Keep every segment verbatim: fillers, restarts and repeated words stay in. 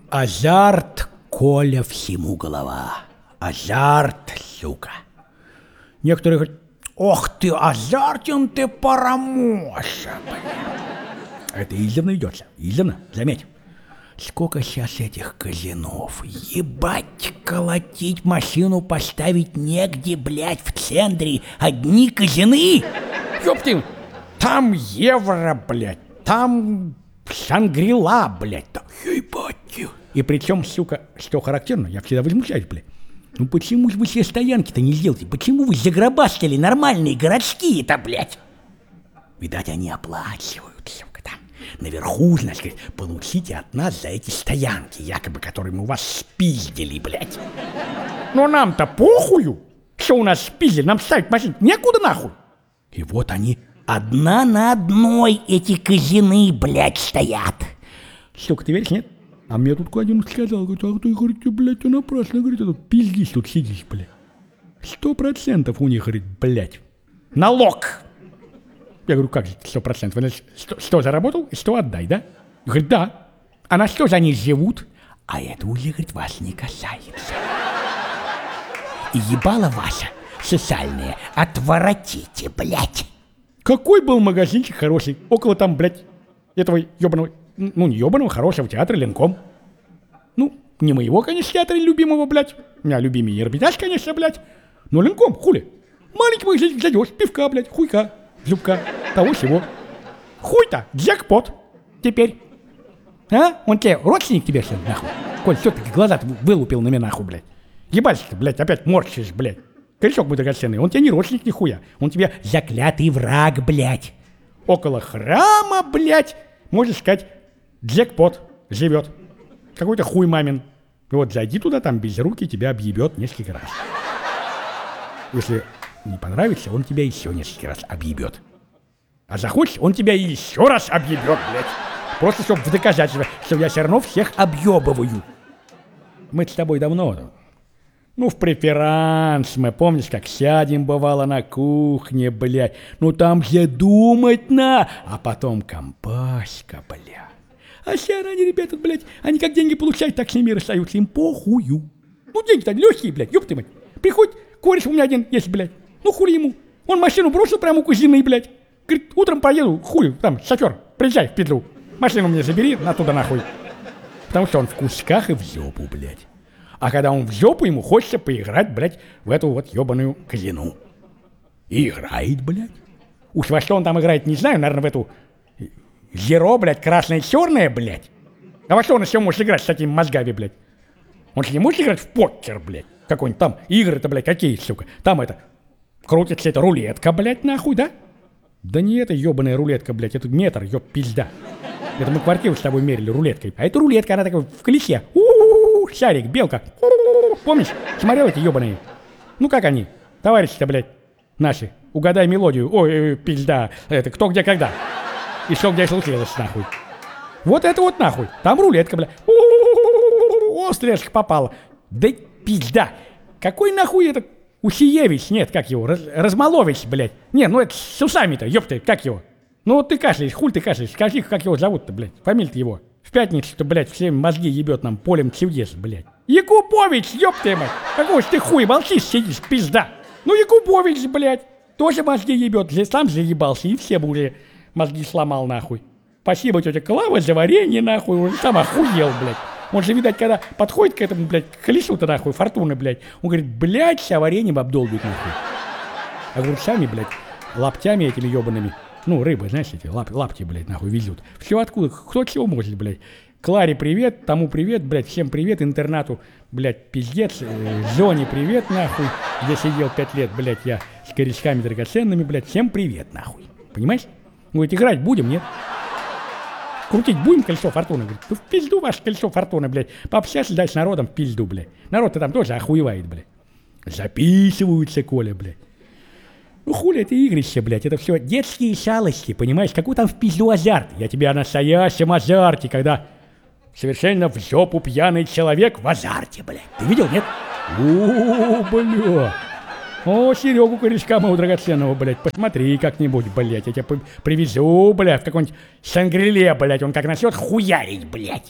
Азарт, Коля, всему голова. Азарт, сука. Некоторые говорят: ох ты, азартен ты, парамоша, бля. Это издавна идется, издавна, заметь. Сколько сейчас этих казинов. Ебать, колотить машину поставить негде, блядь, в центре. Одни казины. Ёпты, там евро, блядь, там Шангрила, блядь, там, ебать. И причем, сука, что характерно, я всегда возмущаюсь, блядь. Ну почему же вы все стоянки-то не сделаете? Почему вы загробастали нормальные городские-то, блядь? Видать, они оплачивают, сука, там. Наверху, значит, получите от нас за эти стоянки, якобы, которые мы у вас спиздили, блядь. Но нам-то похую, что у нас спиздили, нам ставить машину некуда нахуй. И вот они одна на одной эти казины, блядь, стоят. Сука, ты веришь, нет? А мне тут один сказал, говорит, а ты, говорит, блядь, ты напрасно, говорит, тут пиздишь, тут сидишь, блядь. Сто процентов у них, говорит, блядь, налог. Я говорю, как же сто процентов? Сто, сто заработал, сто отдай, да? Говорит, да. А на что же они живут? А это уже, говорит, вас не касается. И ебало ваше социальное отворотите, блядь. Какой был магазинчик хороший, около там, блядь, этого ебаного, ну не ебаного, хорошего театра Ленком. Ну, не моего, конечно, театра любимого, блядь. У меня любимый Эрмитаж, конечно, блядь. Но Ленком, хули. Маленький магазинчик зайдешь, пивка, блядь, хуйка. Зубка, того всего. Хуй-то, джекпот. Теперь. А? Он тебе, родственник тебе что, нахуй? Коль, что ты глаза вылупил на меня, нахуй, блядь? Ебать ты, блядь, опять морщишь, блядь. Корешок мой драгоценный, он тебе не родственник нихуя. Он тебе заклятый враг, блядь. Около храма, блядь, можно сказать, джекпот живет. Какой-то хуй мамин. И вот зайди туда, там без руки тебя объебет несколько раз. Если не понравится, он тебя еще несколько раз объебет. А захочешь, он тебя еще раз объебет, блядь. Просто чтобы в доказательство, что я все равно всех объебываю. Мы с тобой давно, ну, в преферанс мы, помнишь, как сядем, бывало, на кухне, блядь. Ну, там же думать на, а потом компаська, блядь. А сейчас они, ребята, блядь, они как деньги получают, так с ними расстаются, им похую. Ну, деньги-то легкие, блядь, ёб ты мать. Приходит, кореш у меня один есть, блядь. Ну, хули ему. Он машину бросил прямо у кузины, блядь. Говорит, утром поеду, хуй, там, шофер, приезжай в Петлю. Машину мне забери, оттуда нахуй. Потому что он в кусках и в жопу, блядь. А когда он в жопу, ему хочется поиграть, блядь, в эту вот ебаную казину. И играет, блядь. Уж во что он там играет, не знаю, наверное, в эту зеро, блядь, красное-черное, блядь. А во что он еще может играть с такими мозгами, блядь? Он же не может играть в покер, блядь. Какой-нибудь там игры-то, блядь, какие, сука. Там это, крутится эта рулетка, блядь, нахуй, да? Да не это ебаная рулетка, блядь, это метр, ёб пизда. Это мы квартиру с тобой мерили рулеткой. А это рулетка, она такая в колесе. У-у-у, шарик, белка. Помнишь? Смотрел эти ебаные? Ну как они? Товарищи-то, блядь, наши. Угадай мелодию. Ой, э, пизда. Это кто, где, когда. И что, где случилось, нахуй. Вот это вот нахуй. Там рулетка, блядь. О, стрелочка попала. Да пизда. Какой нахуй это? Усиевич, нет, как его? Раз, Размалович, блядь. Не, ну это с усами-то, ёпты, как его? Ну вот ты кашляешь, хуль ты кашляешь, скажи, как его зовут-то, блядь, фамилия-то его. В пятницу-то, блядь, все мозги ебет нам полем чудес, блядь. Якубович, ёпты, мать, какого ж ты хуй молчишь, сидишь, пизда. Ну Якубович, блядь, тоже мозги ебет, сам заебался и всем уже мозги сломал, нахуй. Спасибо, тетя Клава, за варенье, нахуй, он сам охуел, блядь. Он же, видать, когда подходит к этому, блядь, к колесу-то, нахуй, фортуны, блядь, он говорит, блядь, вся вареньем обдолбит, нахуй. Огурцами, блядь, лаптями этими ебаными. Ну, рыбы, знаешь, эти лап, лапти, блядь, нахуй везут. Все откуда, кто чего может, блядь. Кларе привет, тому привет, блядь, всем привет, интернату, блядь, пиздец, э, Зоне привет, нахуй, где сидел пять лет, блядь, я с корешками драгоценными, блядь, всем привет, нахуй. Понимаешь? Говорит, играть будем, нет? Крутить будем колесо фортуны? Говорит, ну в пизду ваше колесо фортуны, блядь. Пообщайся, дай с народом в пизду, блядь. Народ-то там тоже охуевает, блядь. Записываются, Коля, блядь. Ну хули это игрище, блядь, это все детские шалости, понимаешь? Какой там в пизду азарт? Я тебе о настоящем азарте, когда совершенно в жопу пьяный человек в азарте, блядь. Ты видел, нет? О, бля. О, Серегу корешка моего драгоценного, блядь, посмотри как-нибудь, блядь, я тебя привезу, блядь, в какой-нибудь Шангриле, блядь, он как начнет хуярить, блядь.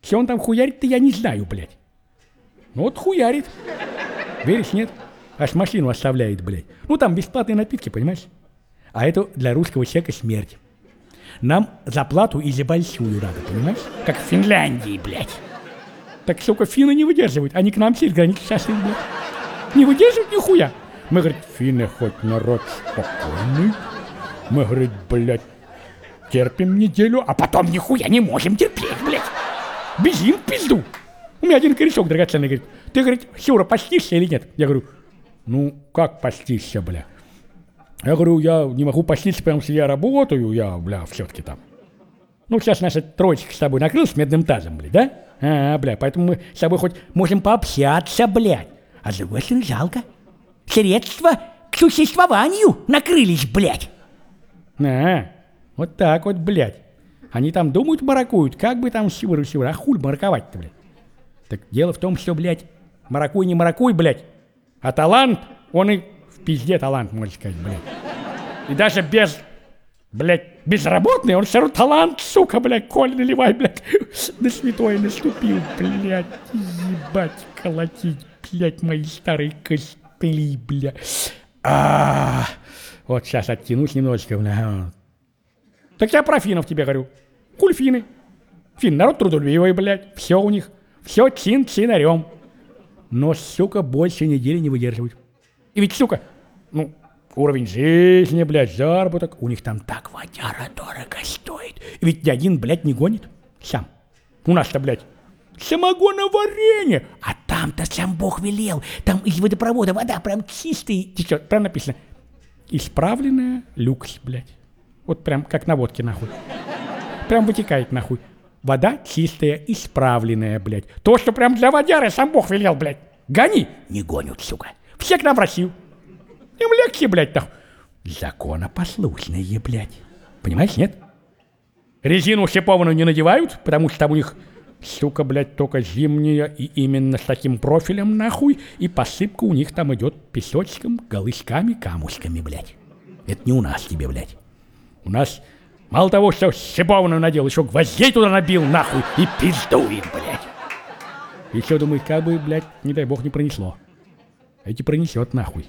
Что он там хуярит-то, я не знаю, блядь. Ну вот хуярит. Веришь, нет? Аж машину оставляет, блядь. Ну там бесплатные напитки, понимаешь? А это для русского человека смерть. Нам заплату и за большую надо, понимаешь? Как в Финляндии, блядь. Так, сука, финны не выдерживают. Они к нам через границу сошли, блядь. Не выдерживают нихуя. Мы, говорит, финны хоть народ спокойный. Мы, говорит, блядь, терпим неделю, а потом нихуя не можем терпеть, блядь. Бежим в пизду. У меня один корешок драгоценный говорит, ты, говорит, Сюра, постишься или нет? Я говорю, ну, как постишься, бля? Я говорю, я не могу поститься, потому что я работаю, я, бля, все-таки там. Ну, сейчас наша троечка с тобой накрылась медным тазом, блядь, да? А, бля, поэтому мы с тобой хоть можем пообщаться, блядь. А с другой стороны, жалко. Средства к существованию накрылись, блядь. А, вот так вот, блядь. Они там думают, маракуют, как бы там сюр-сюр, а хуй мараковать-то, блядь. Так дело в том, что, блядь, маракуй не маракуй, блядь, а талант, он и в пизде талант, можно сказать, блядь. И даже без, блядь, безработный, он все равно талант, сука, блядь, Коль, наливай, блядь, на святое наступил, блядь, ебать, колотить, блядь, мои старые костыли, блядь. А, вот сейчас оттянусь немножечко, блядь. Так я про финнов тебе говорю. Куль финны. Финн народ трудолюбивый, блядь, все у них. Все чин-чинарем. Но, сука, больше недели не выдерживают. И ведь, сука, ну, уровень жизни, блядь, заработок, у них там так водяра дорого стоит. И ведь ни один, блядь, не гонит сам. У нас-то, блядь, самогоноварение. А там-то сам Бог велел. Там из водопровода вода прям чистая течет. Прям написано. Исправленная люкс, блядь. Вот прям как на водке, нахуй. Прям вытекает, нахуй. Вода чистая, исправленная, блядь. То, что прям для водяры сам Бог велел, блядь. Гони. Не гонят, сука. Все к нам в Россию. Им легче, блядь, нахуй. Законопослушные, блядь. Понимаешь, нет? Резину шипованную не надевают, потому что там у них, сука, блядь, только зимняя и именно с таким профилем, нахуй. И посыпка у них там идет песочком, голышками, камушками, блядь. Это не у нас тебе, блядь. У нас... Мало того, что шипованную надел, еще гвоздей туда набил, нахуй, и пиздует, блядь. Еще думает, как бы, блядь, не дай бог, не пронесло. Эти пронесет, нахуй.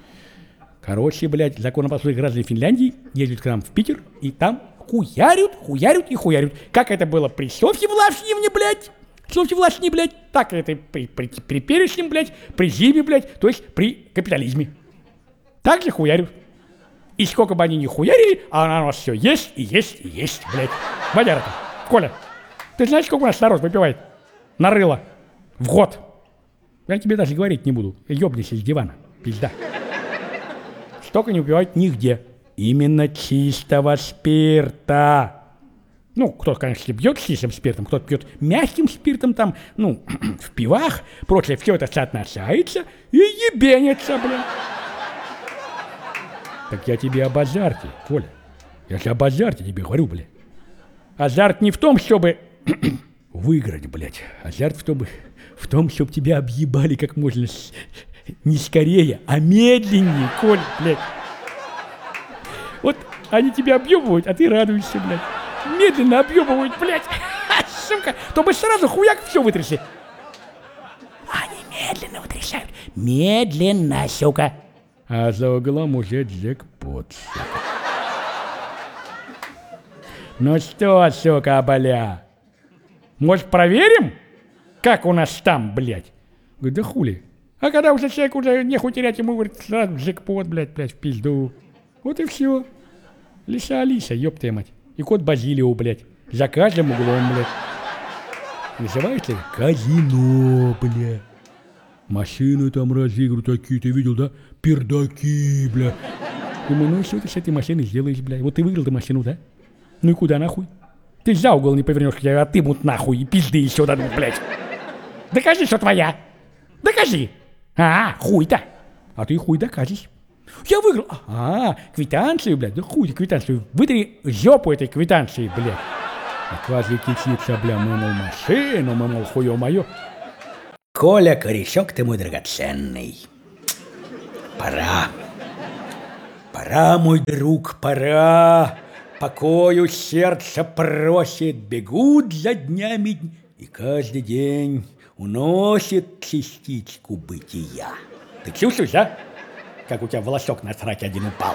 Короче, блядь, законопослушные граждане Финляндии ездят к нам в Питер, и там хуярят, хуярят и хуярят. Как это было при Софье Влашневне, блядь, Софье Влашне, блядь, так это при, при, при перешнем, блядь, при зиме, блядь, то есть при капитализме. Так же хуярят. И сколько бы они ни хуярили, а она у нас все есть и есть и есть, блядь. Водяра-то. Коля, ты знаешь, сколько у нас народ выпивает? Нарыло. В год. Я тебе даже говорить не буду. Ёбнись из дивана. Пизда. Столько не выпивают нигде. Именно чистого спирта. Ну, кто-то, конечно, пьет чистым спиртом, кто-то пьет мягким спиртом, там, ну, в пивах, прочее, все это соотносается и ебенится, блядь. Так я тебе об азарте, Коля. Я же об азарте тебе говорю, блядь. Азарт не в том, чтобы выиграть, блядь. Азарт в том, в том, чтобы тебя объебали как можно с... не скорее, а медленнее, Коля, блядь. Вот они тебя объебывают, а ты радуешься, блядь. Медленно объебывают, блядь. Сука, то бы сразу хуяк все вытрясли. Они медленно вытрясают. Медленно, сука. А за углом уже джекпот, сука. Ну что, сука, бля? Может, проверим, как у нас там, блядь? Говорит, да хули. А когда уже человек уже нехуй терять, ему говорит, сразу джекпот, блядь, блядь, в пизду. Вот и все. Лиса Алиса, ёб твою мать. И кот Базилио, блядь. За каждым углом, блядь. Называется казино, блядь. Машины там разыгрывают такие, ты видел, да? Пердаки, бля. Думаю, ну что ты с этой машиной сделаешь, бля? Вот ты выиграл ты машину, да? Ну и куда нахуй? Ты за угол не повернешь, я отымут нахуй и пизды еще дадут, блядь. Докажи, что твоя. Докажи. А, хуй-то. А ты хуй докажешь. Я выиграл. А, квитанцию, блядь. Да хуй ты квитанцию. Вытри жопу этой квитанции, блядь. Оказывается, кичится, бля, мы, мол, машину, мы, мол, хуё моё. Коля, корешок ты мой драгоценный. Пора. Пора, мой друг, пора. Покою сердце просит, бегут за днями и каждый день уносит частичку бытия. Ты чувствуешь, да? Как у тебя волосок на сраке один упал.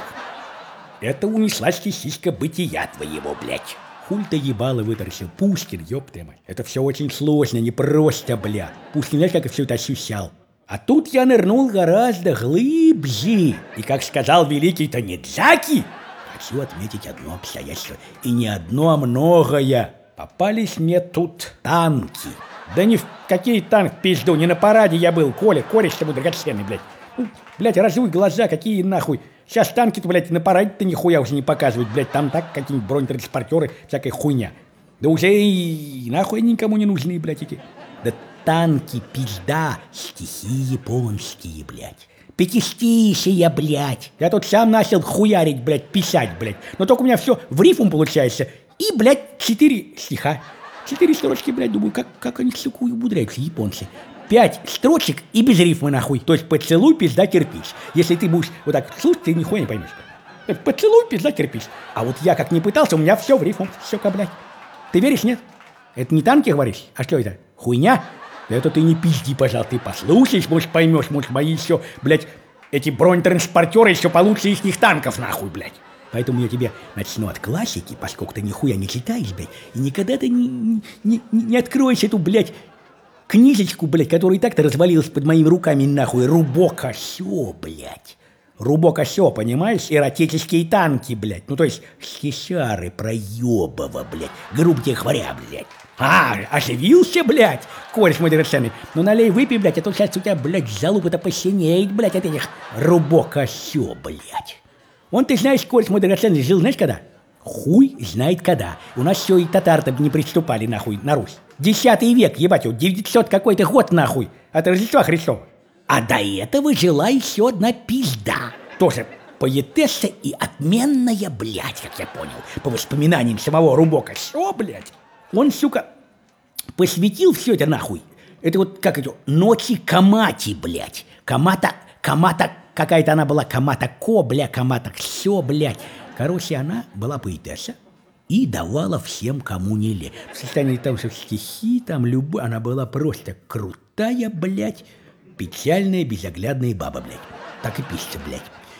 Это унеслась частичка бытия твоего, блядь. Хуль ты ебало вытаращил, Пушкин, ёб ты мать. Это все очень сложно, непросто, блядь. Пушкин, знаешь, как все это ощущал? А тут я нырнул гораздо глубже. И, как сказал великий Танидзаки, хочу отметить одно обстоятельство. И не одно, а многое. Попались мне тут танки. Да ни в какие танк пизду, не на параде я был, Коля, кореш с тобой драгоценный, блядь. Ну, блядь, разуй глаза, какие нахуй. Сейчас танки-то, блядь, на параде-то нихуя уже не показывают, блядь, там так какие-нибудь бронетранспортеры, всякая хуйня. Да уже и нахуй никому не нужны, блядь, эти. Да танки, пизда, стихи японские, блядь. Пятистишие, блядь. Я тут сам начал хуярить, блядь, писать, блядь. Но только у меня все в рифму получается. И, блядь, четыре стиха. Четыре строчки, блядь, думаю, как, как они, сука, умудряются, японцы. Пять строчек и без рифмы, нахуй. То есть поцелуй, пизда, кирпич. Если ты будешь вот так слушать, ты нихуя не поймешь. Поцелуй, пизда, кирпич. А вот я как не пытался, у меня все в рифму. Сука, блядь. Ты веришь, нет? Это не танки, говоришь? А что это? Хуйня? Это ты не пизди, пожалуйста. Ты послушаешь, может, поймешь, может, мои еще, блядь, эти бронетранспортеры еще получше их них танков, нахуй, блядь. Поэтому я тебе начну от классики, поскольку ты нихуя не читаешь, блядь, и никогда ты не, не, не, не откроешь эту, блядь, книжечку, блядь, которая и так-то развалилась под моими руками, нахуй. Рубока Сё, блядь. Рубока Сё, понимаешь? Эротические танки, блядь. Ну, то есть, стишары проебово, блядь. Грубо говоря, блядь. А, оживился, блядь, кореш мой драгоценный. Ну, налей, выпей, блядь, а то сейчас у тебя, блядь, залупа-то посинеет, блядь, от этих Рубока Сё, блядь. Он, ты знаешь, кореш мой драгоценный, жил, знаешь, когда? Хуй знает когда. У нас все и татар-то не приступали, нахуй, на Русь. Десятый век, ебать, вот девятьсот какой-то год, нахуй, от Рождества Христова. А до этого жила еще одна пизда. Тоже поэтесса и отменная, блядь, как я понял, по воспоминаниям самого Рубока Сё, блядь. Он, сука, посвятил все это, нахуй. Это вот, как это, ночи Камати, блядь. Камата, Камата, какая-то она была, Камата Ко, бля, Камата Сё, блядь. Короче, она была поэтесса и давала всем, кому не лень. В состоянии того, что стихи там любые, она была просто крутая, блядь, печальная, безоглядная баба, блядь. Так и пишется, блядь.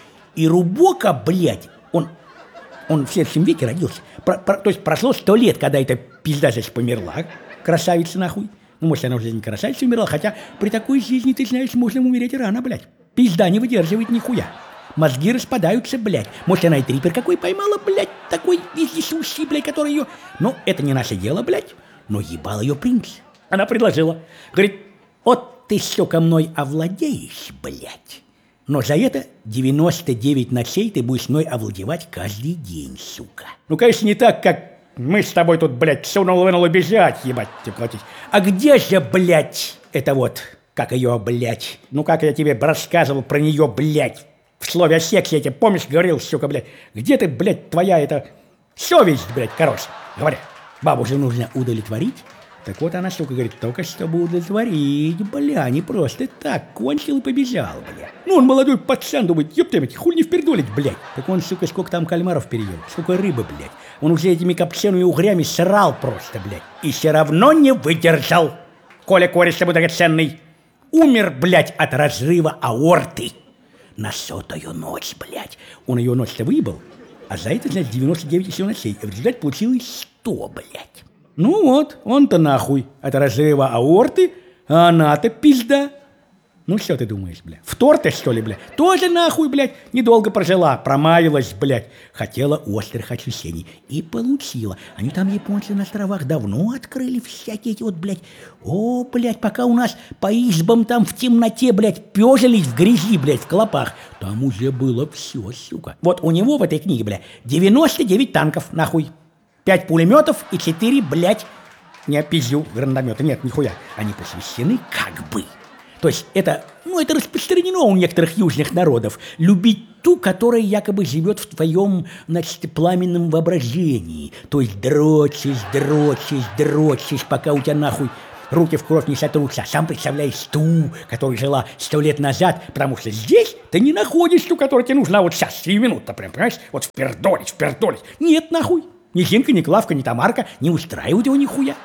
И Рубока, блядь, он, он в следующем веке родился. Про, про, то есть прошло сто лет, когда эта пизда здесь померла, красавица, нахуй. Ну, может, она уже не красавица умерла, хотя при такой жизни, ты знаешь, можно умереть рано, блядь. Пизда не выдерживает нихуя. Мозги распадаются, блядь. Может, она и трипер какой поймала, блядь, такой вездесущий, блядь, который ее... Ну, это не наше дело, блядь, но ебал ее принц. Она предложила. Говорит, вот ты, сука, мной овладеешь, блядь. Но за это девяносто девять ночей ты будешь мной овладевать каждый день, сука. Ну, конечно, не так, как мы с тобой тут, блядь, сунул-вынул бежать, ебать, тебе платить. А где же, блядь, это вот, как ее, блядь, ну, как я тебе рассказывал про нее, блядь, в слове о сексе я тебе, помнишь, говорил, сука, блядь, где ты, блядь, твоя эта совесть, блядь, короче, говоря, бабу же нужно удовлетворить. Так вот она, сука, говорит, только чтобы удовлетворить, бля, не просто так, кончил и побежал, бля. Ну, он молодой пацан, думает, ёб ты, хуй не впердолить, блядь. Так он, сука, сколько там кальмаров переел, сколько рыбы, блядь. Он уже этими копчеными угрями срал просто, блядь. И все равно не выдержал. Коля кореш тобой драгоценный умер, блядь, от разрыва аорты. На сотую ночь, блядь. Он ее ночь-то выебал, а за это, значит, девяносто девять еще ночей. В результате получилось сто, блядь. Ну вот, он-то нахуй от разрыва аорты, а она-то пизда. Ну что ты думаешь, блядь, втор-то, что ли, блядь? Тоже нахуй, блядь, недолго прожила, промаялась, блядь. Хотела острых ощущений и получила. Они там, японцы, на островах давно открыли всякие эти вот, блядь. О, блядь, пока у нас по избам там в темноте, блядь, пёжились в грязи, блядь, в клопах. Там уже было все, сука. Вот у него в этой книге, блядь, девяносто девять танков, нахуй. Пять пулеметов и четыре, блядь, не опиздю, гранатомета. Нет, нихуя. Они посвящены как бы. То есть это, ну, это распространено у некоторых южных народов. Любить ту, которая якобы живет в твоем, значит, пламенном воображении. То есть дрочишь, дрочишь, дрочишь, пока у тебя нахуй руки в кровь не сотрутся. Сам представляешь ту, которая жила сто лет назад, потому что здесь ты не находишь ту, которая тебе нужна вот сейчас, три минуты, прям, понимаешь? Вот впердолить, впердолить. Нет, нахуй. Ни Зинка, ни Клавка, ни Тамарка не устраивают его нихуя.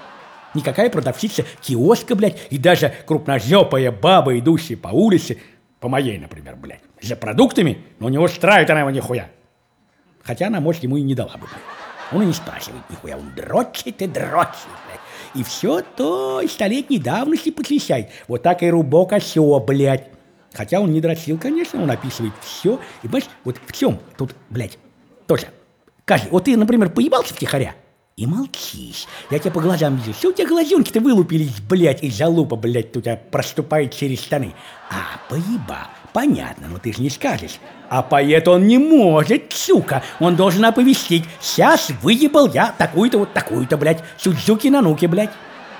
Никакая продавщица киоска, блядь, и даже крупножопая баба, идущая по улице, по моей, например, блядь, за продуктами, но не устраивает она его нихуя. Хотя она, может, ему и не дала бы, блядь. Он и не спрашивает нихуя, он дрочит и дрочит, блядь. И все то столетней давности потрясает. Вот так и рубок осё, блядь. Хотя он не дрочил, конечно, он описывает все. И, понимаешь, вот в чем тут, блядь, тоже. Каждый, вот ты, например, поебался втихаря и молчишь. Я тебя по глазам вижу. Все у тебя глазенки-то вылупились, блядь, и залупа, блядь, у тебя проступает через штаны. А, поебал. Понятно, но ты же не скажешь. А поэт он не может, сука. Он должен оповестить. Сейчас выебал я такую-то вот такую-то, блядь, Судзуки Нануки, блядь.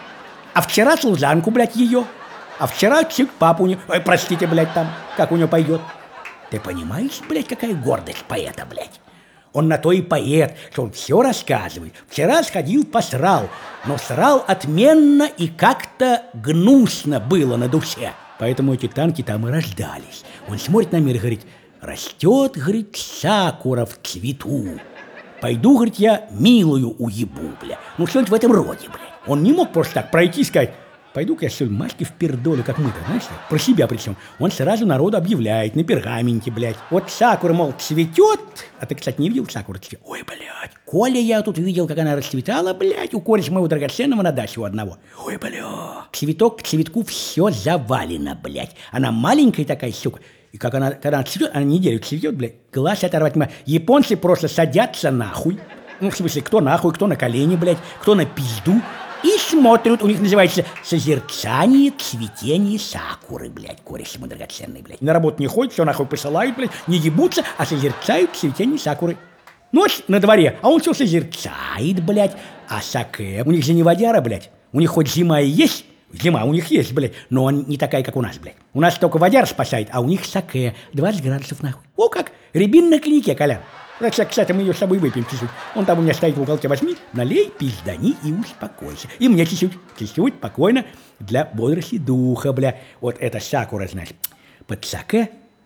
А вчера служанку, блядь, ее. А вчера чик папу не... Ой, простите, блядь, там, как у него пойдет. Ты понимаешь, блядь, какая гордость поэта, блядь? Он на то и поэт, что он все рассказывает. Вчера сходил, посрал, но срал отменно и как-то гнусно было на душе. Поэтому эти танки там и рождались. Он смотрит на мир и говорит: растет, говорит, сакура в цвету. Пойду, говорит, я милую уебу, бля. Ну, что-нибудь в этом роде, бля. Он не мог просто так пройти и сказать: пойду-ка я сегодня Машке в пердолю, как мы-то, знаешь, про себя причем. Он сразу народу объявляет на пергаменте, блядь. Вот сакура, мол, цветет. А ты, кстати, не видел сакуру цветет? Ой, блядь. Коля, я тут видел, как она расцветала, блядь, у кореша моего драгоценного на даче у одного. Ой, блядь. Цветок к цветку все завалено, блядь. Она маленькая такая, сука. И как она, когда она цветет, она неделю цветет, блядь, глаз оторвать. Японцы просто садятся нахуй. Ну, в смысле, кто нахуй, кто на колени, блядь, кто на пизду. И смотрят, у них называется созерцание цветения сакуры, блядь, кореш ему драгоценный, блядь. На работу не ходят, все нахуй посылают, блядь, не ебутся, а созерцают цветение сакуры. Ночь на дворе, а он все созерцает, блядь. А саке, у них же не водяра, блядь. У них хоть зима и есть, зима у них есть, блядь, но он не такая, как у нас, блядь. У нас только водяра спасает, а у них саке, двадцать градусов нахуй. О как, рябин на коньяке, Колян. Кстати, мы ее с собой выпьем чуть-чуть. Он там у меня стоит в уголке, возьми, налей, пиздани и успокойся. И мне чуть-чуть, чуть-чуть, спокойно, для бодрости духа, бля. Вот это сакура, значит, под саке.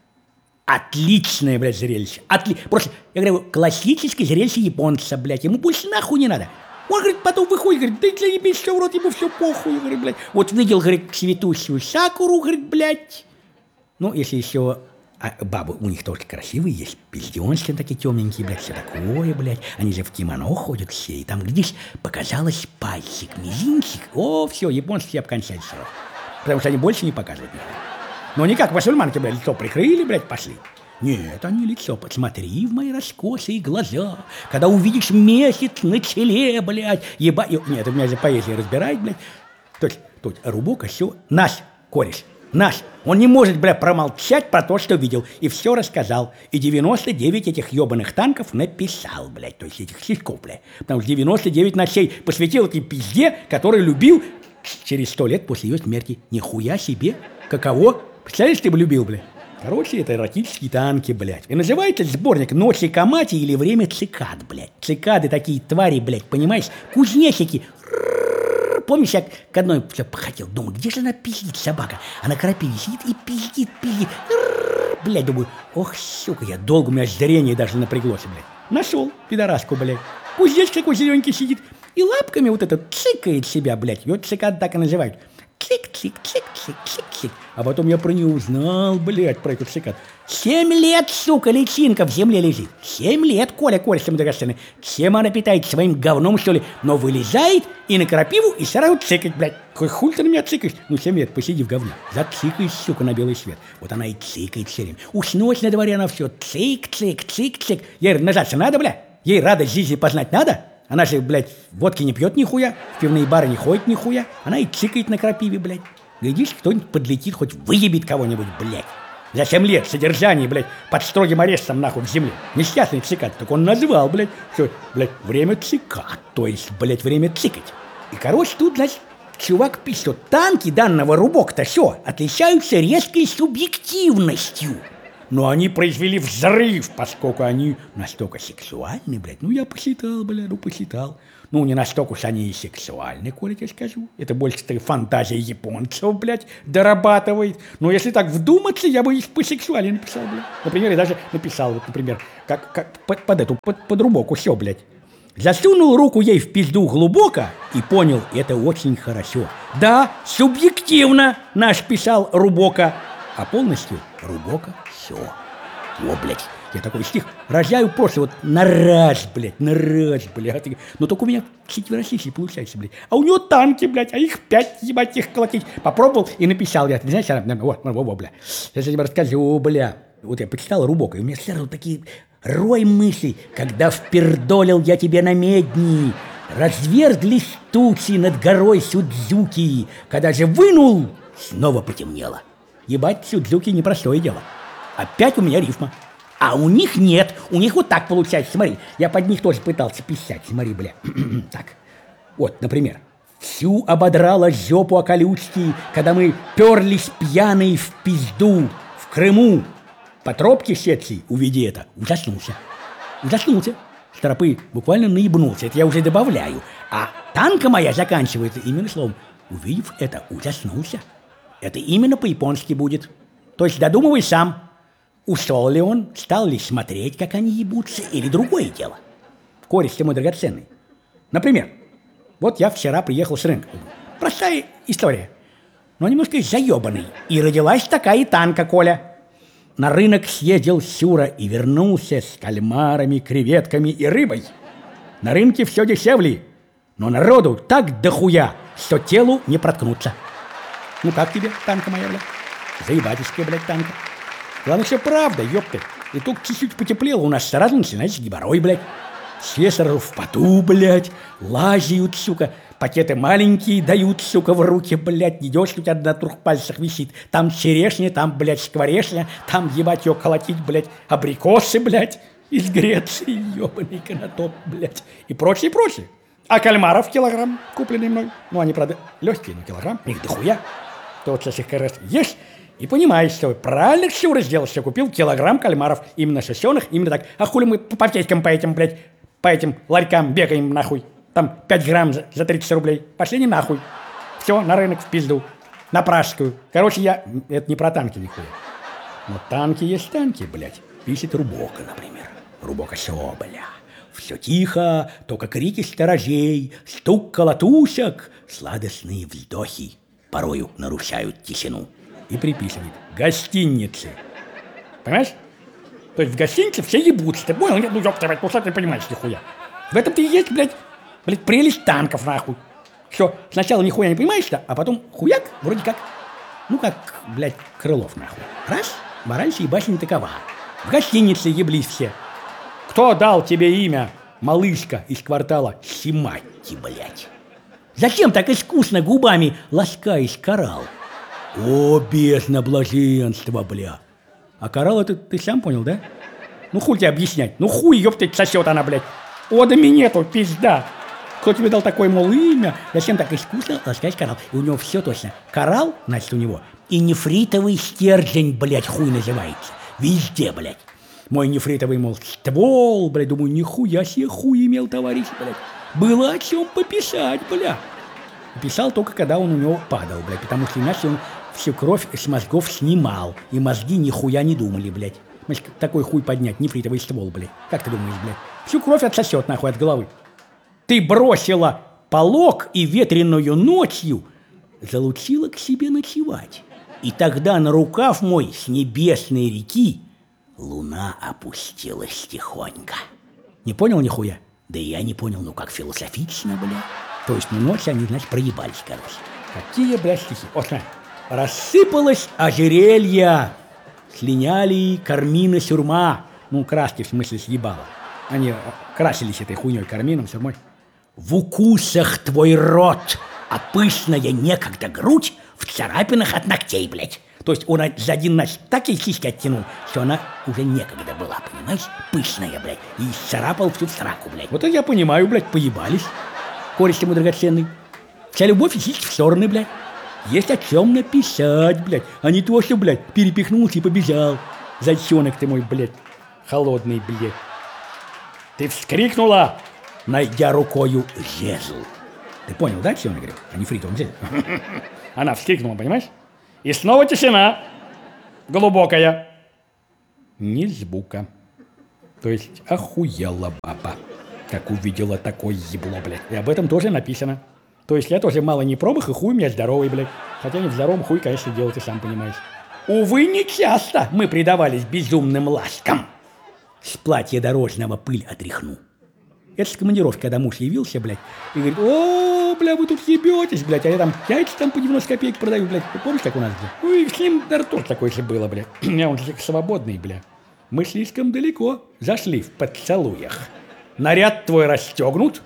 Отличное, блядь, зрелище. Отли... Просто, я говорю, классическое зрелище японца, блядь. Ему больше нахуй не надо. Он, говорит, потом выходит, говорит, да для ебись все в рот, ему все похуй, говорит, блядь. Вот видел, говорит, цветущую сакуру, говорит, блядь. Ну, если еще... А бабы у них тоже красивые есть, пизденки такие темненькие, блядь, все такое, блядь. Они же в кимоно ходят все, и там, глядишь, показалось пальчик, мизинчик. О, все, японцы все обкончали сразу. Потому что они больше не показывают ничего. Но не как мусульманки, блядь, лицо прикрыли, блядь, пошли. Нет, они лицо, посмотри в мои раскосые глаза. Когда увидишь месяц на челе, блядь, еба... Нет, у меня же поэзия разбирает, блядь. То есть, то есть, рубок, все, наш кореш. Наш. Он не может, бля, промолчать про то, что видел. И все рассказал. И девяносто девять этих ебаных танков написал, блядь. То есть этих сиськов, блядь. Потому что девяносто девять ночей посвятил этой пизде, который любил через сто лет после ее смерти. Нихуя себе. Каково? Представляешь, ты бы любил, блядь? Короче, это эротические танки, блядь. И называется сборник «Ночи Камати» или «Время цикад», блядь. Цикады такие твари, блядь, понимаешь? Кузнечики. Помнишь, я к одной все походил, думаю, где же она пиздит, собака? Она крапиве сидит и пиздит, пиздит. Блядь, думаю, ох, сука, я долго, у меня зрение даже напряглось, блядь. Нашел пидораску, блядь. Кузнечик такой зелененький сидит и лапками вот это цикает себя, блядь. Вот цикад так и называют. Цик-цик-цик-цик-цик-цик. А потом я про нее узнал, блядь, про эту цикад. Семь лет, сука, личинка в земле лежит. Семь лет, Коля, Коля, всем драгоценный. Чем она питает, своим говном, что ли? Но вылезает и на крапиву, и сразу цикать, блядь. Какой хуй ты на меня цикаешь? Ну, семь лет, посиди в говне. Зацикаешь, сука, на белый свет. Вот она и цикает все время. Уж ночь на дворе она все цик-цик-цик-цик. Ей нажаться надо, блядь? Ей радость жизни познать надо? Она же, блядь, водки не пьет нихуя, в пивные бары не ходит нихуя. Она и цикает на крапиве, блядь. Глядишь, кто-нибудь подлетит, хоть выебет кого-нибудь, блядь. За семь лет содержания, блядь, под строгим арестом, нахуй, в земле. Несчастный цикад, так он назвал, блядь, что, блядь, время цикад, то есть, блядь, время цикать. И, короче, тут, значит, чувак пишет, что танки данного рубок-то все отличаются резкой субъективностью. Но они произвели взрыв, поскольку они настолько сексуальны, блядь. Ну, я посчитал, блядь, ну, посчитал. Ну, не настолько уж они и сексуальны, Коля, я скажу. Это больше фантазия японцев, блядь, дорабатывает. Но если так вдуматься, я бы их посексуальнее написал, блядь. Например, я даже написал, вот, например, как, как под, под эту, под, под рубоку все, блядь. Засунул руку ей в пизду глубоко и понял, это очень хорошо. Да, субъективно наш писал Рубока, а полностью Рубока все. О, блядь, я такой стих рожаю просто вот на раз, блядь, на раз, блядь. Но только у меня четверостишие получается, блядь. А у него танки, блядь, а их пять, ебать, их колотить. Попробовал и написал я. Ты знаешь, вот, вот, бля. Сейчас я тебе расскажу, бля. Вот я почитал Рубока, и у меня сразу такие рой мыслей, когда впердолил я тебе на медни. Разверзлись тучи над горой Судзуки. Когда же вынул, снова потемнело. Ебать, Судзуки непростое дело. Опять у меня рифма. А у них нет. У них вот так получается. Смотри, я под них тоже пытался писать. Смотри, бля. Так. Вот, например. Всю ободрала жопу о колючки, когда мы перлись пьяные в пизду в Крыму. По тропке сетки, увидя это, ужаснулся. Ужаснулся. С тропы буквально наебнулся. Это я уже добавляю. А танка моя заканчивается именно словом. Увидев это, ужаснулся. Это именно по-японски будет. То есть додумывай сам. Ушел ли он, стал ли смотреть, как они ебутся, или другое дело. Корень-то мой драгоценный. Например, вот я вчера приехал с рынка. Простая история, но немножко заебанный. И родилась такая танка, Коля. На рынок съездил Сюра и вернулся с кальмарами, креветками и рыбой. На рынке все дешевле, но народу так дохуя, что телу не проткнуться. Ну как тебе, танка моя, блядь? Заебатишься, блядь, танка. Главное, все правда, ёпты. И только чуть-чуть потеплело, у нас сразу начинается геморрой, блядь. Все сразу в поту, блядь, лазят, сука. Пакеты маленькие дают, сука, в руки, блядь. Идешь, у тебя на трех пальцах висит. Там черешня, там, блядь, скворечня, там, ебать, ее колотить, блядь, абрикосы, блядь, из Греции, ёбаный канатоп, блядь. И прочее, и прочее. А кальмаров килограмм, купленный мной. Ну, они, правда, легкие, но килограмм. Их дохуя. То вот сейчас их как раз ешь и понимаешь, что правильно все сделал, что купил килограмм кальмаров, именно сосеных, именно так. А хули мы по аптечкам по этим, блядь, по этим ларькам бегаем, нахуй. Там пять грамм за, за тридцать рублей. Пошли не нахуй. Все, на рынок в пизду. На пражскую. Короче, я... Это не про танки нихуя. Но танки есть танки, блядь. Пишет Рубока, например. Рубока все, бля. Все тихо, только крики сторожей, стук колотушек, сладостные вздохи порою нарушают тишину. И приписывает. Гостиницы. Понимаешь? То есть в гостинице все ебутся. Ты понял? Нет, ну ёпта, блядь, ну что ты понимаешь, нихуя. В этом-то и есть, блядь, блядь, прелесть танков, нахуй. Что, сначала нихуя не понимаешь-то, а потом хуяк, вроде как, ну как, блядь, Крылов, нахуй. Раз, мораль сей басни такова. В гостинице еблись все. Кто дал тебе имя, малышка из квартала Симати, блядь? Зачем так искусно губами ласкаешь коралл? О, бездна блаженства, бля. А коралл это ты сам понял, да? Ну хуй тебе объяснять. Ну хуй, ёптать, сосет она, блядь. Одами нету, пизда. Кто тебе дал такое, мол, имя? Зачем так искусно ласкаешь коралл? И у него все точно. Коралл, значит, у него. И нефритовый стержень, блядь, хуй называется. Везде, блядь. Мой нефритовый, мол, ствол, блядь. Думаю, нихуя себе хуй имел, товарищ, блядь. Было о чем пописать, бля. Писал только, когда он у него падал, блядь. Потому что иначе он всю кровь с мозгов снимал. И мозги нихуя не думали, блядь. Значит, такой хуй поднять, нефритовый ствол, блядь. Как ты думаешь, блядь? Всю кровь отсосет, нахуй, от головы. Ты бросила полог и ветреную ночью залучила к себе ночевать. И тогда на рукав мой с небесной реки луна опустилась тихонько. Не понял нихуя? Да и я не понял, ну как философично, бля. То есть, ну ночь они, значит, проебались, короче. Какие, блядь, стихи? Вот, смотри. Рассыпалось ожерелье, слиняли кармины сюрма. Ну, краски, в смысле, съебало. Они красились этой хуйней кармином, сюрмой. В укусах твой рот, а пышная некогда грудь в царапинах от ногтей, блядь. То есть он за один ночь так и сиськи оттянул, что она уже некогда была, понимаешь? Пышная, блядь. И царапал всю сраку, блядь. Вот это я понимаю, блядь, поебались. Кореш ему драгоценный. Вся любовь и сиськи в стороны, блядь. Есть о чем написать, блядь. А не то, что, блядь, перепихнулся и побежал. Зайчонок ты мой, блядь, холодный, блядь. Ты вскрикнула, найдя рукою жезл. Ты понял, да, что он говорил? А не фритовым жезл. Она вскрикнула, понимаешь? И снова тишина. Глубокая. Ни звука. То есть охуела баба. Как увидела такое ебло, блядь. И об этом тоже написано. То есть я тоже мало не промах, и хуй у меня здоровый, блядь. Хотя не в здоровом хуй, конечно, делать, ты сам понимаешь. Увы, не часто мы предавались безумным ласкам. С платья дорожного пыль отряхну. Это с командировки, когда муж явился, блядь, и говорит: о, бля, вы тут ебетесь, блядь, а я там яйца там по девяносто копеек продаю, блядь. Ты помнишь, как у нас, блядь? Ну и с ним, наверное, тоже такое же было, блядь. Я он свободный, бля. Мы слишком далеко зашли в поцелуях. Наряд твой расстегнут.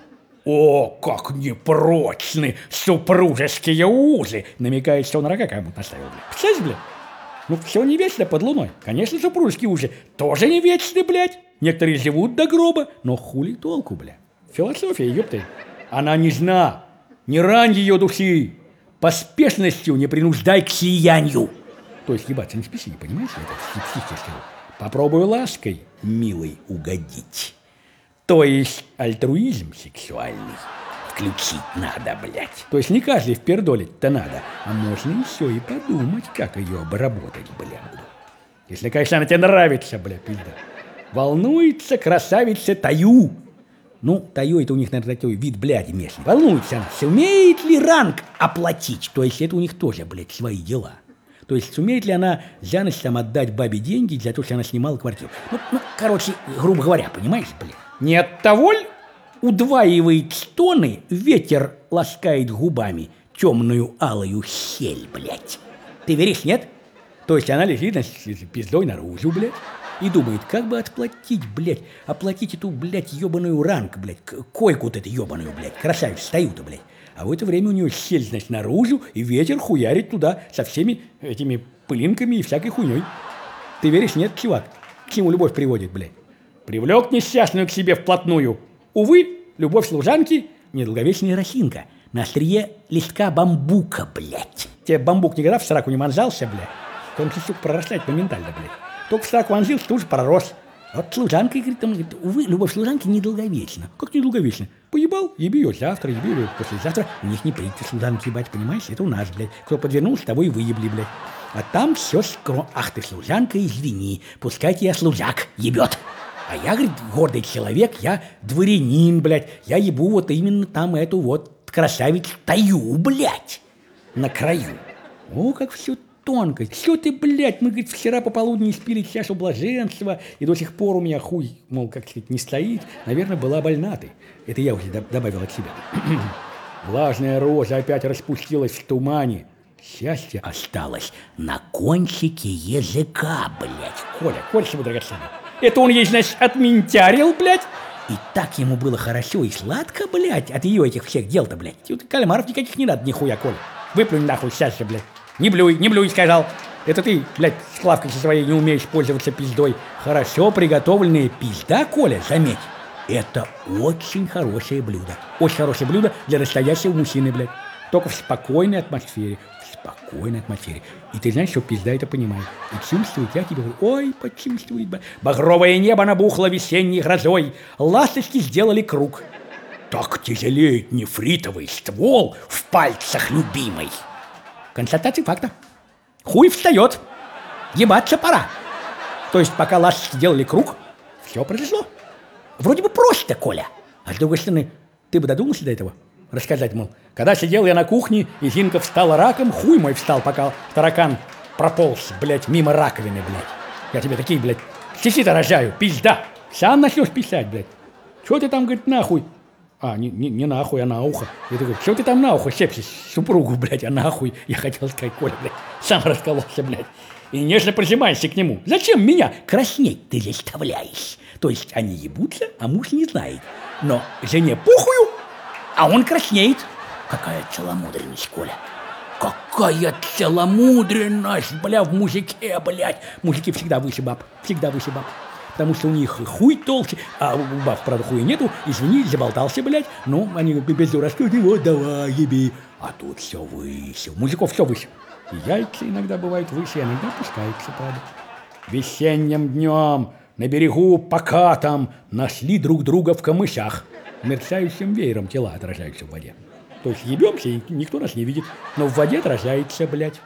О, как непрочны супружеские узы. Намекает, что он рога кому-то наставил, блядь. Представляешь, блядь? Ну, все не вечно под луной. Конечно, супружеские узы тоже не вечны, блядь. Некоторые живут до гроба, но хули толку, бля. Философия, ёпты. Она нежна. Не рань ее души. Поспешностью не принуждай к сиянию. То есть ебаться не спеси, понимаешь? Это психически. Попробуй лаской, милый, угодить. То есть альтруизм сексуальный включить надо, блядь. То есть не каждый впердолить-то надо, а можно еще и подумать, как ее обработать, блядь. Если, конечно, она тебе нравится, блядь, пизда. Волнуется красавица Таю. Ну, Таю это у них, наверное, такой вид, блядь, местный. Волнуется она, сумеет ли ранг оплатить? То есть это у них тоже, блядь, свои дела. То есть сумеет ли она за ночь там отдать бабе деньги за то, что она снимала квартиру? Ну, ну короче, грубо говоря, понимаешь, блядь? Не от того ли удваивает стоны, ветер ласкает губами темную алую щель, блядь? Ты веришь, нет? То есть она лежит с пиздой наружу, блядь, и думает, как бы отплатить, блядь, оплатить эту, блядь, ебаную ранг, блядь, койку-то эту ебаную, блядь, красавец, стою-то, блядь. А в это время у нее щель, значит, наружу, и ветер хуярит туда со всеми этими пылинками и всякой хуйней. Ты веришь, нет, чувак? К чему любовь приводит, блядь? Привлек несчастную к себе вплотную. Увы, любовь служанки – недолговечная росинка. На острие листка бамбука, блядь. Тебе бамбук никогда в сраку не манжался, блядь? Он, сука, прорастает моментально, блядь. Только в сраку вонзился, тут же пророс. А вот служанка, говорит, там, говорит, увы, любовь служанки недолговечна. Как недолговечна? Поебал, еби ее завтра, еби ее послезавтра. У них не принято служанки ебать, понимаешь? Это у нас, блядь. Кто подвернулся, того и выебли, блядь. А там все скро... Ах ты, служанка, извини, пускай тебя служак ебет. А я, говорит, гордый человек, я дворянин, блядь. Я ебу вот именно там эту вот красавицу Таю, блядь, на краю. О, как все тонко. Все ты, блядь, мы, говорит, вчера пополудни испили чашу блаженства, и до сих пор у меня хуй, мол, как сказать, не стоит. Наверное, была больна ты. Это я уже добавил от себя. Влажная роза опять распустилась в тумане. Счастье осталось на кончике языка, блядь. Коля, Коля, чего драгоценный? Это он ей, значит, отментярил, блядь? И так ему было хорошо и сладко, блядь, от ее этих всех дел-то, блядь. Кальмаров никаких не надо, нихуя, Коля. Выплюнь нахуй сейчас же, блядь. Не блюй, не блюй, сказал. Это ты, блядь, с клавкой со своей не умеешь пользоваться пиздой. Хорошо приготовленная пизда, Коля, заметь. Это очень хорошее блюдо. Очень хорошее блюдо для настоящего мужчины, блядь. Только в спокойной атмосфере. В спокойной атмосфере. И ты знаешь, что пизда это понимает. И чувствует, я тебе говорю, ой, почувствует. Багровое небо набухло весенней грозой. Ласточки сделали круг. Так тяжелеет нефритовый ствол в пальцах любимой. Констатация факта. Хуй встает. Ебаться пора. То есть, пока ласточки делали круг, все произошло. Вроде бы просто, Коля. А с другой стороны, ты бы додумался до этого? Рассказать, мол, когда сидел я на кухне, и Зинка встала раком, хуй мой встал, пока таракан прополз, блядь, мимо раковины, блядь. Я тебе такие, блядь, стихи-то рожаю, пизда. Сам начнешь писать, блядь. Чего ты там, говорит, нахуй? А, не, не, не нахуй, а на ухо. Я такой, что ты там на ухо щепчешь супругу, блядь, а нахуй? Я хотел сказать, Коля, блядь, сам раскололся, блядь. И нежно прижимаешься к нему. Зачем меня краснеть ты заставляешь? То есть они ебутся, а муж не знает. Но жене похую, а он краснеет. Какая целомудренность, Коля. Какая целомудренность, бля, в мужике, блядь. Мужики всегда выше баб, всегда выше баб. Потому что у них хуй толще, а у баб, правда, хуя нету. Извини, заболтался, блядь. Ну, они без дураски, вот давай, еби. А тут все выше. У мужиков все выше. И яйца иногда бывают выше, иногда опускаются, правда. Весенним днем на берегу покатом нашли друг друга в камышах. Мерцающим веером тела отражаются в воде. То есть ебемся, и никто нас не видит. Но в воде отражается, блядь.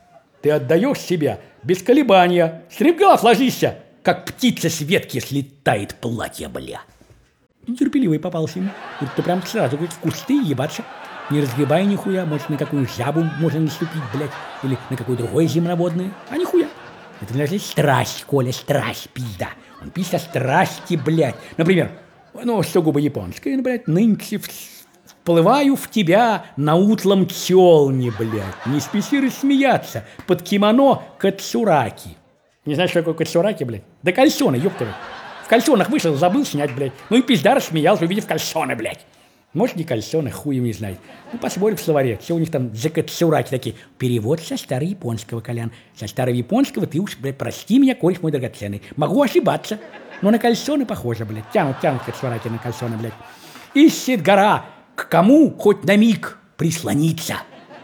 Ты отдаешь себя без колебания. Стремглав ложишься, как птица с ветки слетает платье, бля. Нетерпеливый попался ему. Говорит, ты прям сразу, говорит, в кусты ебаться. Не разгребай нихуя, может, на какую-нибудь жабу можно наступить, блядь, или на какое другое земноводное, а нихуя. Это, значит, страсть, Коля, страсть, пизда. Он пишет о страсти, блядь. Например, ну, сугубо японское, ну, блядь, нынче вплываю в тебя на утлом челне, блядь. Не спеси рассмеяться под кимоно кацураки. Не знаешь, что такое кацураки, блядь? Да кальсоны, ёпта. В кальсонах вышел, забыл снять, блядь. Ну и пизда рассмеялся, увидев кальсоны, блядь. Может, не кальсоны, хуем не знает. Ну, посмотрим в словаре, все у них там за кацураки такие. Перевод со старояпонского, Колян. Со старояпонского ты уж, блядь, прости меня, кореш мой драгоценный. Могу ошибаться, но на кальсоны похоже, блядь. Тянут, тянут кацураки на кальсоны, блядь. Ищет гора, к кому хоть на миг прислониться,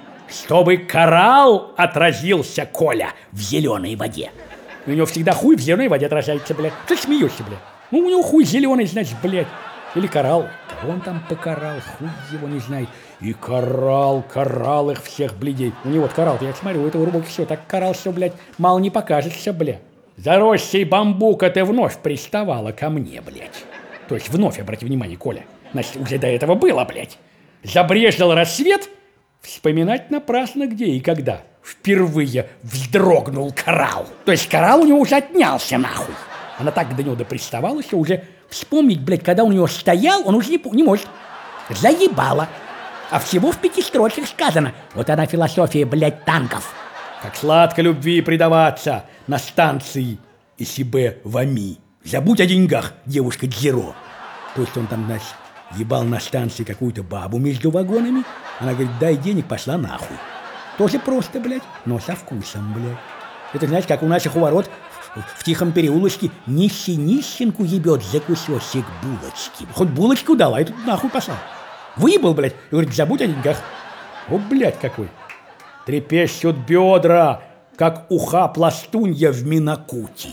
чтобы коралл отразился, Коля, в зеленой воде. У него всегда хуй в зеленой воде отражается, блядь. Ты смеешься, блядь. Ну, у него хуй зеленый, значит, блядь. Или коралл. Кого он там покарал, хуй его не знает. И коралл, коралл их всех, блядей. У него вот коралл, я смотрю, у этого рубоки все, так коралл все, блядь, мало не покажется, блядь. Заросший бамбука ты вновь приставала ко мне, блядь. То есть вновь, обрати внимание, Коля. Значит, уже до этого было, блядь. Забрежил рассвет, вспоминать напрасно где и когда. Впервые вздрогнул коралл. То есть коралл у него уже отнялся, нахуй. Она так до него доприставала, что уже вспомнить, блядь, когда у него стоял, он уже не, не может. Заебало. А всего в пяти строчках сказано. Вот она философия, блядь, танков. Как сладко любви предаваться на станции и себе вами. Забудь о деньгах, девушка Дзиро. То есть он там, значит, ебал на станции какую-то бабу между вагонами. Она говорит, дай денег, пошла нахуй. Тоже просто, блядь, но со вкусом, блядь. Это, знаете, как у наших у ворот в тихом переулочке нищий нищенку ебет за кусочек булочки. Хоть булочку дал, а этот нахуй послал. Выебал, блядь, и говорит, забудь о деньгах. О, блядь, какой. Трепещут бедра, как уха пластунья в Минакути.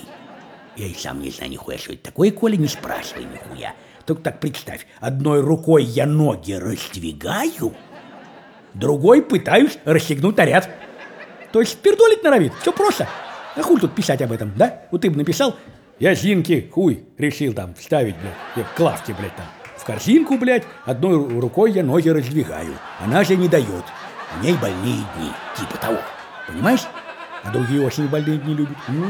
Я и сам не знаю нихуя, что это такое, Коля, не спрашивай нихуя. Только так представь, одной рукой я ноги раздвигаю, другой пытаюсь расстегнуть наряд. То есть пердолить норовит, все просто. А хуй тут писать об этом, да? Вот ты бы написал, я Зинке хуй решил там вставить, блядь, к лавке, блядь, там, в корзинку, блядь, одной рукой я ноги раздвигаю. Она же не дает. У ней больные дни, типа того. Понимаешь? А другие очень больные дни любят. Ну,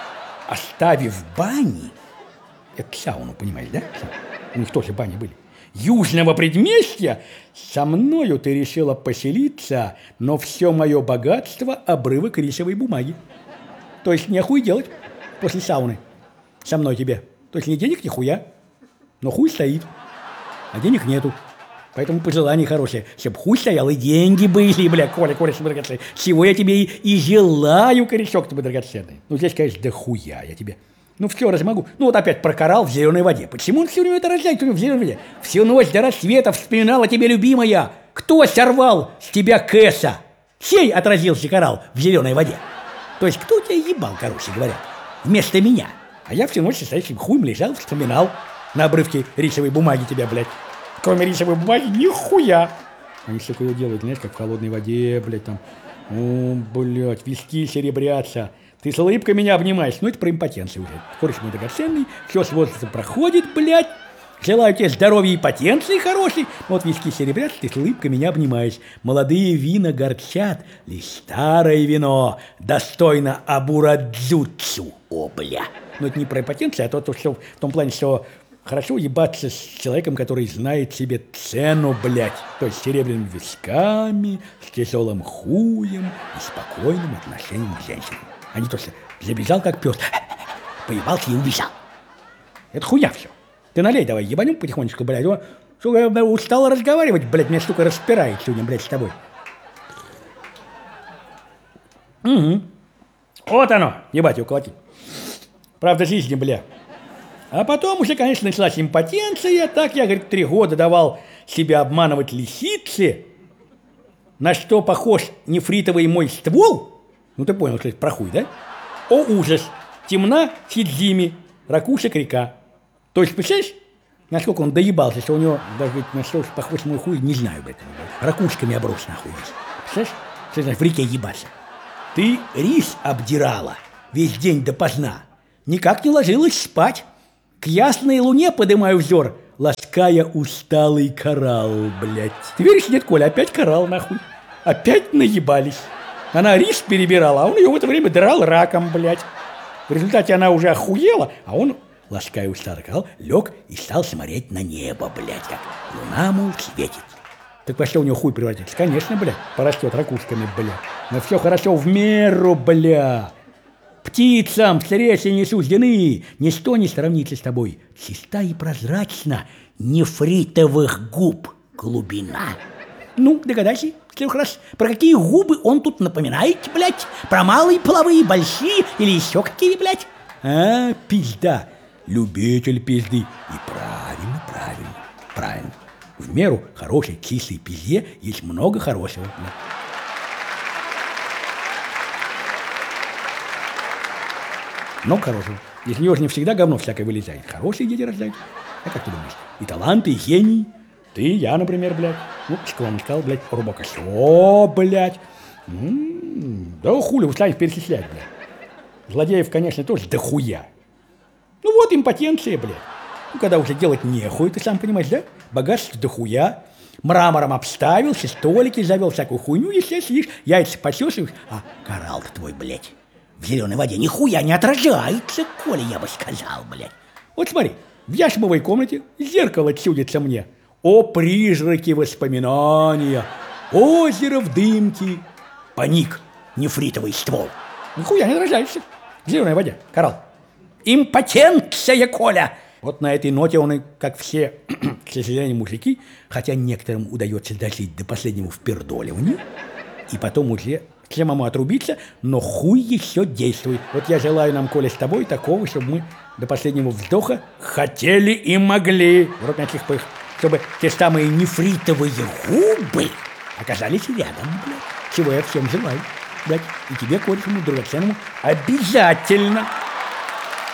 оставив бани, это сауну, понимаешь, да? У них тоже бани были. Южного предместья со мною ты решила поселиться, но все мое богатство — обрывок рисовой бумаги. То есть не хуй делать после сауны со мной тебе. То есть ни денег, ни хуя, но хуй стоит, а денег нету. Поэтому пожелание хорошее, чтобы хуй стоял и деньги были, бля, Коля, Коля, драгоценный. Чего я тебе и, и желаю, корешок тебе драгоценный. Ну, здесь, конечно, да хуя я тебе. Ну, все раз могу. Ну, вот опять про коралл в зеленой воде. Почему он все время это рождает в зеленой воде? Всю ночь до рассвета вспоминала тебе, любимая. Кто сорвал с тебя кэса? Сей отразился коралл в зеленой воде. То есть, кто тебя ебал, короче говоря, вместо меня? А я всю ночь со стоящим хуем лежал, вспоминал на обрывке рисовой бумаги тебя, блядь. Кроме рисовой бумаги, нихуя. Они все кое делают, знаешь, как в холодной воде, блядь, там. О, блядь, виски серебрятся. Ты с улыбкой меня обнимаешь. Ну, это про импотенцию уже. Короче, мой драгоценный, все с возрастом проходит, блядь. Желаю тебе здоровья и потенции хорошей. Вот виски серебрятся, ты с улыбкой меня обнимаешь. Молодые вина горчат, лишь старое вино достойно абурадзуцу. О, бля. Но это не про импотенцию, а то, то что в том плане, что хорошо ебаться с человеком, который знает себе цену, блядь. То есть с серебряными висками, с тяжелым хуем и спокойным отношением к женщинам. А не то, что забежал как пес, поебался и убежал. Это хуя все. Ты налей давай, ебанем потихонечку, блядь. Он, сука, устал разговаривать, блядь, меня, сука, распирает сегодня, блядь, с тобой. Угу. Вот оно, ебать его колотить. Правда жизни, бля. А потом уже, конечно, началась импотенция. Так я, говорит, три года давал себя обманывать лисице. На что похож нефритовый мой ствол? Ну, ты понял, что это про хуй, да? О, ужас! Темна Сидзими, ракушек река. То есть, представляешь, насколько он доебался, что у него, даже, говорит, на что похож мой хуй, не знаю, блядь. Ракушками оброс, нахуй. Представляешь? Что значит в реке ебаться? Ты рис обдирала весь день допоздна. Никак не ложилась спать. К ясной луне подымаю взор, ласкаю лаская усталый коралл, блядь. Ты веришь, нет, Коля, опять коралл, нахуй. Опять наебались. Она рис перебирала, а он ее в это время драл раком, блядь. В результате она уже охуела, а он, лаская усталый коралл, лег и стал смотреть на небо, блядь, как луна, мол, светит. Так во что у него хуй превратится? Конечно, блядь, порастет ракушками, блядь. Но все хорошо в меру, блядь. Птицам встречи не суждены, ничто не сравнится с тобой. Чиста и прозрачна нефритовых губ глубина. Ну, догадайся, трех раз, про какие губы он тут напоминает, блядь? Про малые половые, большие или еще какие, блядь? А, пизда, любитель пизды. И правильно, правильно, правильно. В меру хорошей кислой пизде есть много хорошего, блядь. Много хорошего. Из нее же не всегда говно всякое вылезает. Хорошие дети рождаются. А как ты думаешь? И таланты, и гений. Ты, я, например, блядь. Ну, школом сказал, блядь, рубака. О, блядь. М-м-м. Да хули вы станете перечислять, блядь. Злодеев, конечно, тоже дохуя. Ну вот импотенция, блядь. Ну, когда уже делать нехуй, ты сам понимаешь, да? Богатство дохуя. Мрамором обставился, столики завел, всякую хуйню, если сидишь, яйца почесываешь. А коралл-то твой, блядь, в зеленой воде нихуя не отражается, Коля, я бы сказал, блядь. Вот смотри, в яшмовой комнате зеркало чудится мне. О, призраки воспоминания, озеро в дымке, паник, нефритовый ствол. Нихуя не отражается в зеленой воде, коралл. Импотенция, Коля! Вот на этой ноте он и, как все, к сожалению, мужики, хотя некоторым удается дожить до последнего впердоливания, и потом уже к самому отрубиться, но хуй еще действует. Вот я желаю нам, Коля, с тобой такого, чтобы мы до последнего вздоха хотели и могли, вроде таких пых, чтобы те самые нефритовые губы оказались рядом, блядь. Чего я всем желаю, блядь. И тебе, Коль, драгоценному, обязательно.